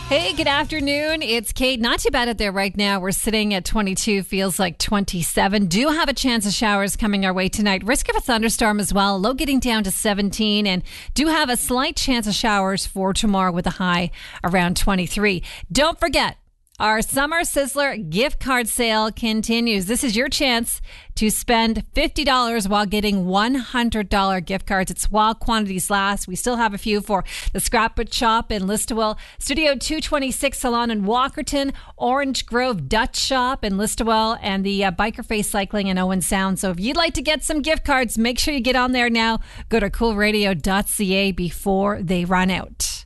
Hey, good afternoon. It's Kate. Not too bad out there right now. We're sitting at 22, feels like 27. Do have a chance of showers coming our way tonight. Risk of a thunderstorm as well. Low getting down to 17, and do have a slight chance of showers for tomorrow with a high around 23. Don't forget, our Summer Sizzler gift card sale continues. This is your chance to spend $50 while getting $100 gift cards. It's while quantities last. We still have a few for the Scrapbook Shop in Listowel, Studio 226 Salon in Walkerton, Orange Grove Dutch Shop in Listowel, and the Biker Face Cycling in Owen Sound. So if you'd like to get some gift cards, make sure you get on there now. Go to coolradio.ca before they run out.